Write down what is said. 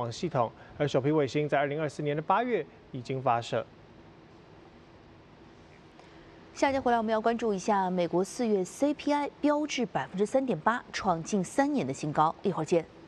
网系统，而首批卫星在2024年的8月已经发射。 下节回来我们要关注一下美国4月 CPI 标至3.8%，创近3年的新高。一会儿见。